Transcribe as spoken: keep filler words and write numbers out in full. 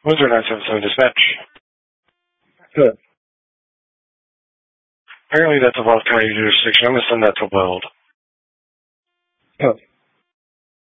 Windsor nine seven seven dispatch. Good. Apparently that's a Weld County jurisdiction. I'm going to send that to Weld. Good.